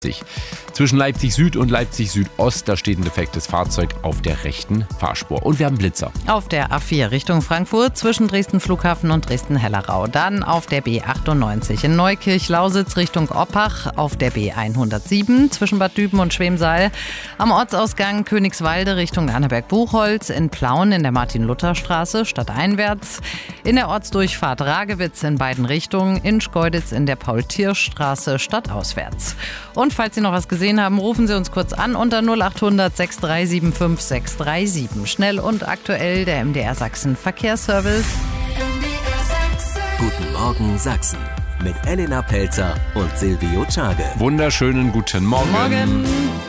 Zwischen Leipzig Süd und Leipzig Südost, da steht ein defektes Fahrzeug auf der rechten Fahrspur. Und wir haben Blitzer. Auf der A4 Richtung Frankfurt zwischen Dresden Flughafen und Dresden-Hellerau. Dann auf der B98 in Neukirch-Lausitz Richtung Oppach. Auf der B107 zwischen Bad Düben und Schwemsal. Am Ortsausgang Königswalde Richtung Annaberg-Buchholz. In Plauen in der Martin-Luther-Straße stadteinwärts. In der Ortsdurchfahrt Ragewitz in beiden Richtungen. In Schkeuditz in der Paul-Tiersch-Straße stadtauswärts. Und falls Sie noch was gesehen haben, rufen Sie uns kurz an unter 0800 6375 637. Schnell und aktuell der MDR Sachsen Verkehrsservice. Guten Morgen Sachsen mit Elena Pelzer und Silvio Czage. Wunderschönen guten Morgen. Morgen.